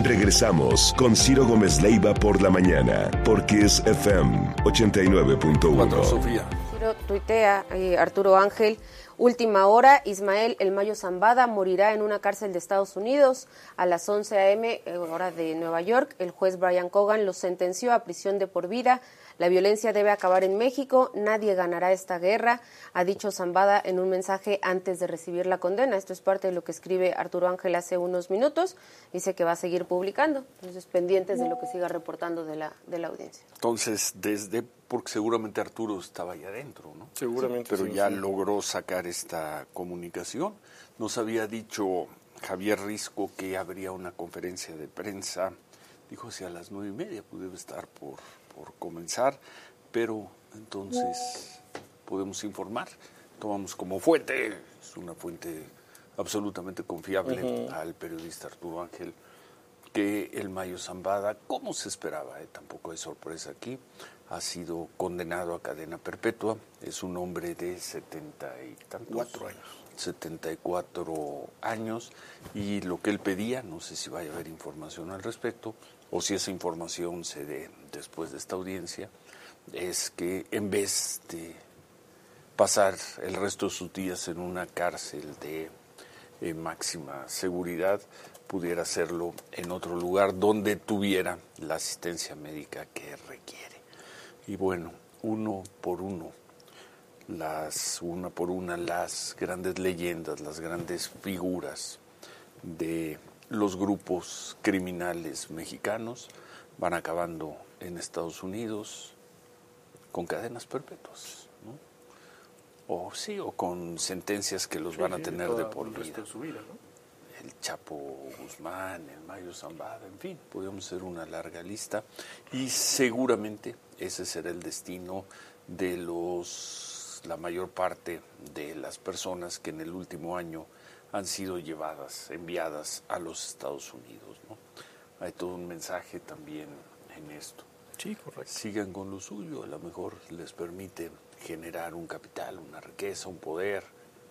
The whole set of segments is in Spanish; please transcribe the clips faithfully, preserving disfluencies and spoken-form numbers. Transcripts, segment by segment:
Regresamos con Ciro Gómez Leiva por la mañana, por Kiss F M ochenta y nueve punto uno. Sofía. Ciro tuitea, eh, Arturo Ángel, última hora, Ismael El Mayo Zambada morirá en una cárcel de Estados Unidos a las once a eme, eh, hora de Nueva York. El juez Brian Cogan lo sentenció a prisión de por vida. La violencia debe acabar en México, nadie ganará esta guerra, ha dicho Zambada en un mensaje antes de recibir la condena. Esto es parte de lo que escribe Arturo Ángel hace unos minutos. Dice que va a seguir publicando, entonces pendientes de lo que siga reportando de la, de la audiencia. Entonces, desde, porque seguramente Arturo estaba ahí adentro, ¿no? Seguramente. Pero sí, ya sí. logró sacar esta comunicación. Nos había dicho Javier Risco que habría una conferencia de prensa, dijo si a las nueve y media pudiera estar por... por comenzar, pero entonces podemos informar, tomamos como fuente, es una fuente absolutamente confiable, uh-huh. al periodista Arturo Ángel, que el Mayo Zambada, como se esperaba, eh, tampoco hay sorpresa aquí, ha sido condenado a cadena perpetua, es un hombre de setenta y tantos, cuatro años. setenta y cuatro años, y lo que él pedía, no sé si vaya a haber información al respecto, o si esa información se dé después de esta audiencia, es que en vez de pasar el resto de sus días en una cárcel de eh, máxima seguridad, pudiera hacerlo en otro lugar donde tuviera la asistencia médica que requiere. Y bueno, uno por uno, las una por una, las grandes leyendas, las grandes figuras de los grupos criminales mexicanos van acabando en Estados Unidos con cadenas perpetuas, ¿no? O sí, o con sentencias que los sí, van a tener de por vida. De su vida, ¿no? El Chapo Guzmán, el Mayo Zambada, en fin, podríamos hacer una larga lista y seguramente ese será el destino de los la mayor parte de las personas que en el último año han sido llevadas, enviadas a los Estados Unidos, ¿no? Hay todo un mensaje también en esto. Sí, correcto. Sigan con lo suyo, a lo mejor les permite generar un capital, una riqueza, un poder,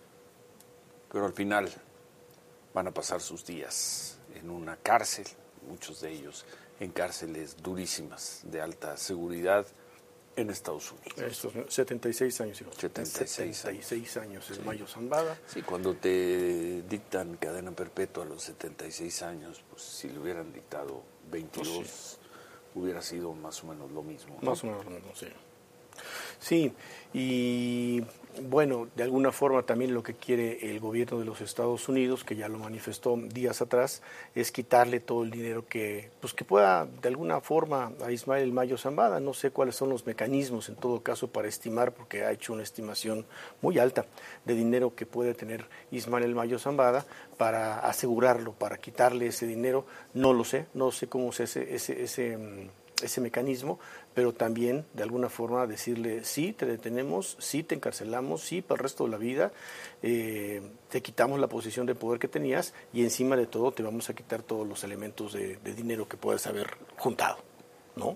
pero al final van a pasar sus días en una cárcel, muchos de ellos en cárceles durísimas de alta seguridad en Estados Unidos. Estos setenta y seis años. setenta y seis, setenta y seis años es sí. Mayo Zambada. Sí, cuando te dictan cadena perpetua a los setenta y seis años, pues si le hubieran dictado veintidós, pues sí. hubiera sido más o menos lo mismo, ¿no? Más o menos lo mismo, sí. Sí, y bueno, de alguna forma también lo que quiere el gobierno de los Estados Unidos, que ya lo manifestó días atrás, es quitarle todo el dinero que, pues que pueda de alguna forma a Ismael El Mayo Zambada. No sé cuáles son los mecanismos en todo caso para estimar, porque ha hecho una estimación muy alta de dinero que puede tener Ismael El Mayo Zambada para asegurarlo, para quitarle ese dinero. No lo sé, no sé cómo es ese, ese, ese ese mecanismo, pero también de alguna forma decirle sí, te detenemos, sí, te encarcelamos, sí, para el resto de la vida, eh, te quitamos la posición de poder que tenías y encima de todo te vamos a quitar todos los elementos de, de dinero que puedes haber juntado, ¿no?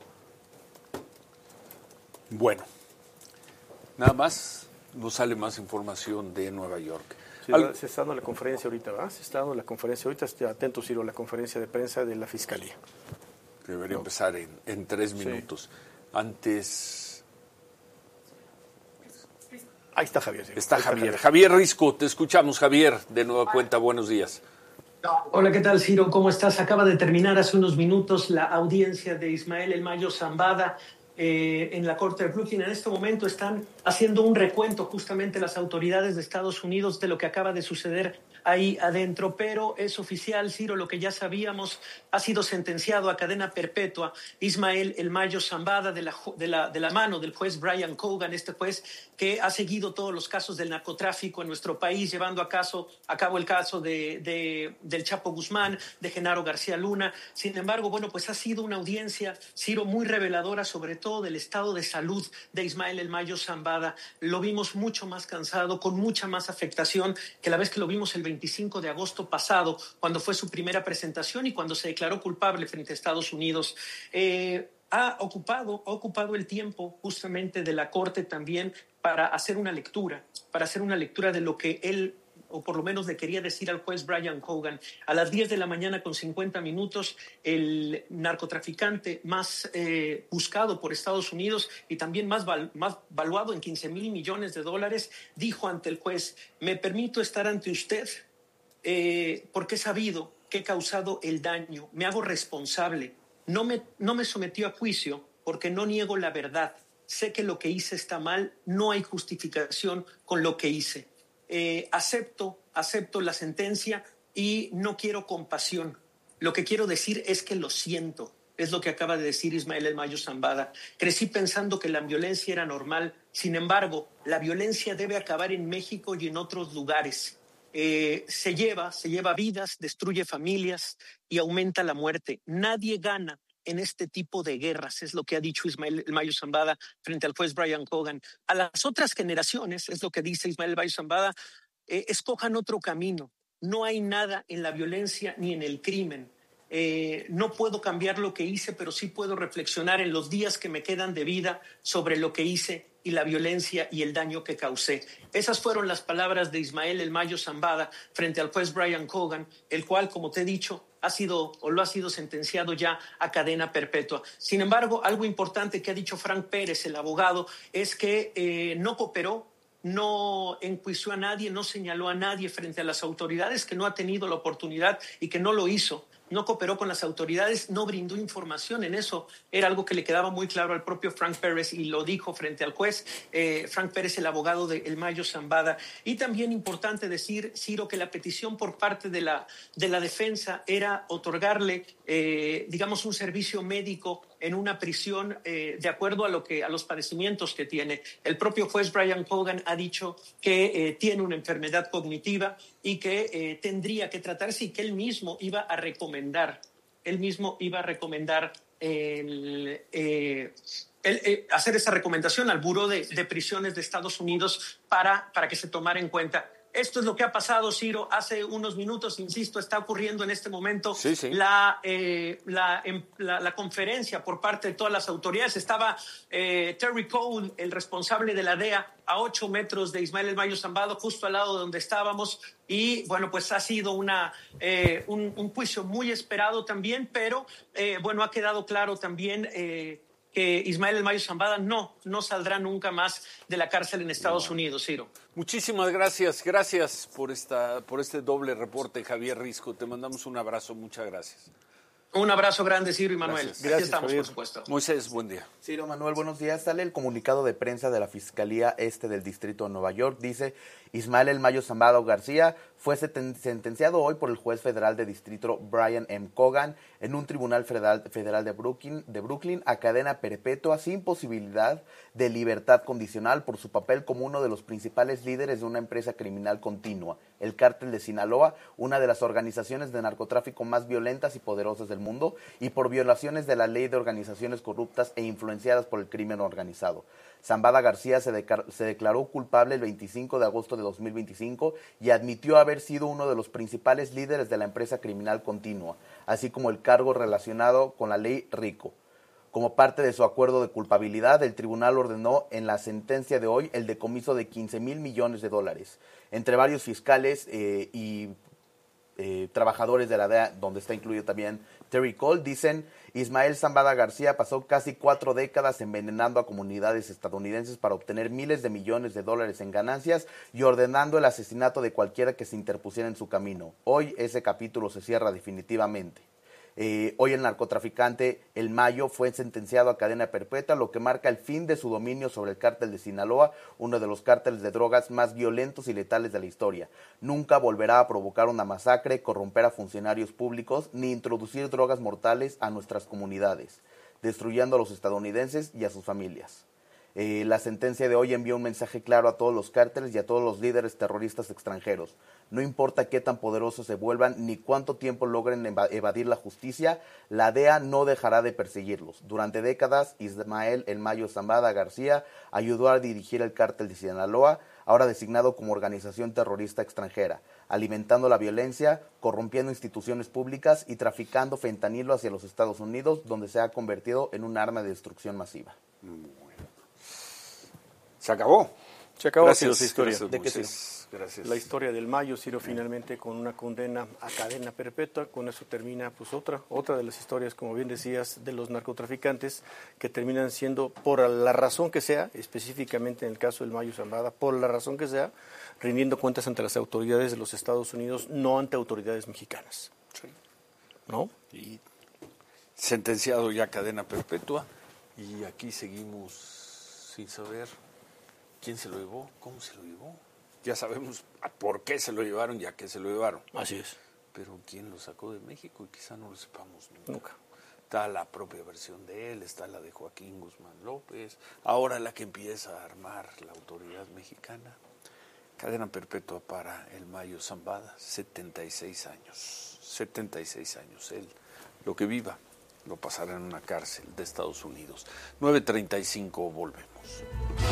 Bueno, nada más, nos sale más información de Nueva York. Sí, Al... Se está dando la conferencia ahorita, ¿verdad? Se está dando la conferencia ahorita, esté atento, Ciro, la conferencia de prensa de la Fiscalía. Debería no. empezar en, en tres minutos. Sí. Antes... Ahí está Javier. Sí. Está Ahí Javier. Está Javier Risco, te escuchamos, Javier. De nueva cuenta, buenos días. Hola, ¿qué tal, Ciro? ¿Cómo estás? Acaba de terminar hace unos minutos la audiencia de Ismael El Mayo Zambada eh, en la Corte de Brooklyn. En este momento están haciendo un recuento justamente las autoridades de Estados Unidos de lo que acaba de suceder ahí adentro, pero es oficial, Ciro, lo que ya sabíamos, ha sido sentenciado a cadena perpetua Ismael El Mayo Zambada de la, de la, de la mano del juez Brian Cogan, este juez que ha seguido todos los casos del narcotráfico en nuestro país, llevando a, caso, a cabo el caso de, de, del Chapo Guzmán, de Genaro García Luna. Sin embargo, bueno, pues ha sido una audiencia, Ciro, muy reveladora, sobre todo del estado de salud de Ismael El Mayo Zambada. Lo vimos mucho más cansado, con mucha más afectación que la vez que lo vimos el veinticinco de agosto pasado, cuando fue su primera presentación y cuando se declaró culpable frente a Estados Unidos. Eh, ha ocupado, ha ocupado el tiempo justamente de la Corte también para hacer una lectura, para hacer una lectura de lo que él o por lo menos le quería decir al juez Brian Cogan, a las diez de la mañana con cincuenta minutos, el narcotraficante más eh, buscado por Estados Unidos y también más, val, más valuado en quince mil millones de dólares, dijo ante el juez: me permito estar ante usted eh, porque he sabido que he causado el daño, me hago responsable, no me, no me sometió a juicio porque no niego la verdad. Sé que lo que hice está mal, no hay justificación con lo que hice. Eh, acepto, acepto la sentencia y no quiero compasión. Lo que quiero decir es que lo siento. Es lo que acaba de decir Ismael El Mayo Zambada. Crecí pensando que la violencia era normal. Sin embargo, la violencia debe acabar en México y en otros lugares. Eh, se lleva, se lleva vidas, destruye familias y aumenta la muerte. Nadie gana en este tipo de guerras, es lo que ha dicho Ismael El Mayo Zambada frente al juez Brian Cogan. A las otras generaciones, es lo que dice Ismael El Mayo Zambada, eh, escojan otro camino. No hay nada en la violencia ni en el crimen. Eh, no puedo cambiar lo que hice, pero sí puedo reflexionar en los días que me quedan de vida sobre lo que hice y la violencia y el daño que causé. Esas fueron las palabras de Ismael El Mayo Zambada frente al juez Brian Cogan, el cual, como te he dicho, ha sido o lo ha sido sentenciado ya a cadena perpetua. Sin embargo, algo importante que ha dicho Frank Pérez, el abogado, es que eh, no cooperó, no enjuició a nadie, no señaló a nadie frente a las autoridades, que no ha tenido la oportunidad y que no lo hizo. No cooperó con las autoridades, no brindó información. En eso era algo que le quedaba muy claro al propio Frank Pérez y lo dijo frente al juez eh, Frank Pérez, el abogado de El Mayo Zambada. Y también importante decir, Ciro, que la petición por parte de la, de la defensa era otorgarle, eh, digamos, un servicio médico en una prisión eh, de acuerdo a lo que a los padecimientos que tiene. El propio juez Brian Cogan ha dicho que eh, tiene una enfermedad cognitiva y que eh, tendría que tratarse y que él mismo iba a recomendar, él mismo iba a recomendar el, eh, el, eh, hacer esa recomendación al Buró de, de Prisiones de Estados Unidos para, para que se tomara en cuenta. Esto es lo que ha pasado, Ciro, hace unos minutos, insisto, está ocurriendo en este momento sí, sí. La, eh, la, la, la conferencia por parte de todas las autoridades. Estaba eh, Terry Cole, el responsable de la D E A, a ocho metros de Ismael El Mayo Zambada, justo al lado de donde estábamos. Y bueno, pues ha sido una, eh, un, un juicio muy esperado también, pero eh, bueno, ha quedado claro también eh, que Ismael El Mayo Zambada no, no saldrá nunca más de la cárcel en Estados no. Unidos, Ciro. Muchísimas gracias, gracias por esta, por este doble reporte, Javier Risco. Te mandamos un abrazo, muchas gracias. Un abrazo grande, Ciro y Manuel. Gracias. Aquí Gracias, estamos, Javier. por supuesto. Moisés, buen día. Ciro, Manuel, buenos días. Sale el comunicado de prensa de la Fiscalía Este del Distrito de Nueva York. Dice: Ismael El Mayo Zambada García fue sentenciado hoy por el juez federal de distrito Brian M. Cogan en un tribunal federal, federal de, Brooklyn, de Brooklyn a cadena perpetua sin posibilidad de libertad condicional por su papel como uno de los principales líderes de una empresa criminal continua, el Cártel de Sinaloa, una de las organizaciones de narcotráfico más violentas y poderosas del mundo, y por violaciones de la ley de organizaciones corruptas e influenciadas por el crimen organizado. Zambada García se, de, se declaró culpable el veinticinco de agosto de dos mil veinticinco y admitió haber sido uno de los principales líderes de la empresa criminal continua, así como el cargo relacionado con la ley RICO. Como parte de su acuerdo de culpabilidad, el tribunal ordenó en la sentencia de hoy el decomiso de quince mil millones de dólares. Entre varios fiscales eh, y eh, trabajadores de la D E A, donde está incluido también Terry Cole, dicen: Ismael Zambada García pasó casi cuatro décadas envenenando a comunidades estadounidenses para obtener miles de millones de dólares en ganancias y ordenando el asesinato de cualquiera que se interpusiera en su camino. Hoy ese capítulo se cierra definitivamente. Eh, hoy el narcotraficante El Mayo fue sentenciado a cadena perpetua, lo que marca el fin de su dominio sobre el cártel de Sinaloa, uno de los cárteles de drogas más violentos y letales de la historia. Nunca volverá a provocar una masacre, corromper a funcionarios públicos, ni introducir drogas mortales a nuestras comunidades, destruyendo a los estadounidenses y a sus familias. Eh, la sentencia de hoy envía un mensaje claro a todos los cárteles y a todos los líderes terroristas extranjeros. No importa qué tan poderosos se vuelvan ni cuánto tiempo logren evadir la justicia, la D E A no dejará de perseguirlos. Durante décadas, Ismael El Mayo Zambada García ayudó a dirigir el cártel de Sinaloa, ahora designado como organización terrorista extranjera, alimentando la violencia, corrompiendo instituciones públicas y traficando fentanilo hacia los Estados Unidos, donde se ha convertido en un arma de destrucción masiva. Se acabó. Se acabó Gracias, así la historia. Gracias, ¿De qué Moisés. Gracias. La historia del Mayo, Ciro, finalmente con una condena a cadena perpetua. Con eso termina pues otra, otra de las historias, como bien decías, de los narcotraficantes que terminan siendo, por la razón que sea, específicamente en el caso del Mayo Zambada, por la razón que sea, rindiendo cuentas ante las autoridades de los Estados Unidos, no ante autoridades mexicanas. Sí. ¿No? Y sentenciado ya a cadena perpetua, y aquí seguimos sin saber quién se lo llevó, cómo se lo llevó. Ya sabemos por qué se lo llevaron y a qué se lo llevaron. Así es. Pero quién lo sacó de México, y quizá no lo sepamos nunca. Nunca. Está la propia versión de él, está la de Joaquín Guzmán López, ahora la que empieza a armar la autoridad mexicana. Cadena perpetua para el Mayo Zambada, setenta y seis años. setenta y seis años. Él, lo que viva, lo pasará en una cárcel de Estados Unidos. nueve treinta y cinco, volvemos.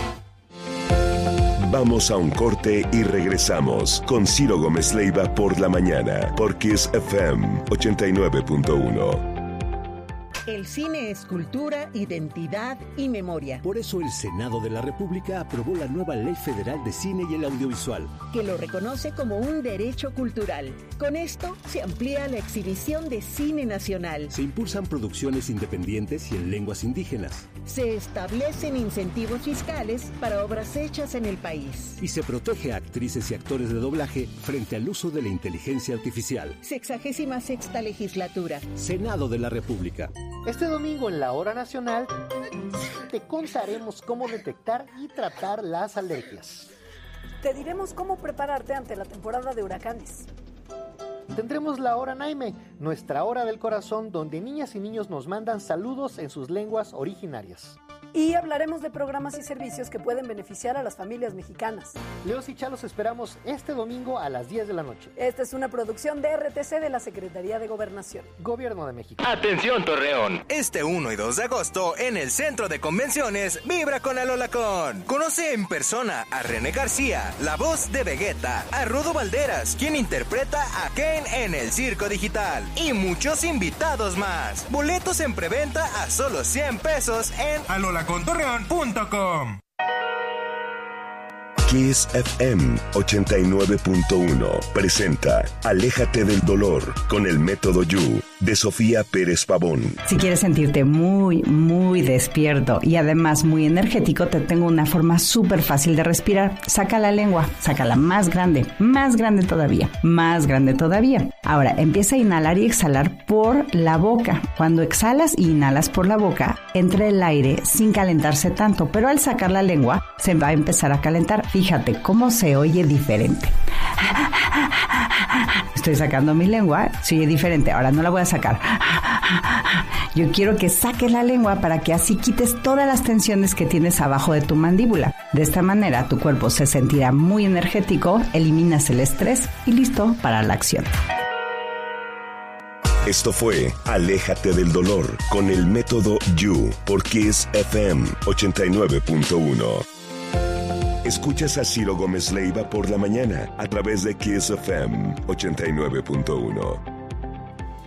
Vamos a un corte y regresamos con Ciro Gómez Leiva por la mañana, por Kiss F M ochenta y nueve punto uno. El cine es cultura, identidad y memoria. Por eso el Senado de la República aprobó la nueva Ley Federal de Cine y el Audiovisual, que lo reconoce como un derecho cultural. Con esto se amplía la exhibición de cine nacional. Se impulsan producciones independientes y en lenguas indígenas. Se establecen incentivos fiscales para obras hechas en el país. Y se protege a actrices y actores de doblaje frente al uso de la inteligencia artificial. Sexagésima sexta legislatura. Senado de la República. Este domingo en la Hora Nacional te contaremos cómo detectar y tratar las alergias. Te diremos cómo prepararte ante la temporada de huracanes. Tendremos la Hora Naime, nuestra hora del corazón, donde niñas y niños nos mandan saludos en sus lenguas originarias. Y hablaremos de programas y servicios que pueden beneficiar a las familias mexicanas. Leos y Chalos esperamos este domingo a las diez de la noche. Esta es una producción de R T C de la Secretaría de Gobernación. Gobierno de México. Atención, Torreón. Este uno y dos de agosto en el Centro de Convenciones Vibra con Alolacón. Conoce en persona a René García, la voz de Vegeta, a Rudo Valderas, quien interpreta a Ken en el Circo Digital, y muchos invitados más. Boletos en preventa a solo cien pesos en alolacón contorreón punto com. Kiss F M ochenta y nueve punto uno presenta Aléjate del dolor con el método You de Sofía Pérez Pavón. Si quieres sentirte muy, muy despierto y además muy energético, te tengo una forma súper fácil de respirar. Saca la lengua, sácala más grande, más grande todavía, más grande todavía. Ahora, empieza a inhalar y exhalar por la boca. Cuando exhalas y inhalas por la boca, entra el aire sin calentarse tanto, pero al sacar la lengua, se va a empezar a calentar. Fíjate cómo se oye diferente. Estoy sacando mi lengua, se oye diferente. Ahora no la voy a sacar. Yo quiero que saques la lengua para que así quites todas las tensiones que tienes abajo de tu mandíbula. De esta manera tu cuerpo se sentirá muy energético, eliminas el estrés y listo para la acción. Esto fue Aléjate del dolor con el método You por Kiss F M ochenta y nueve punto uno. Escuchas a Ciro Gómez Leiva por la mañana a través de Kiss F M ochenta y nueve punto uno.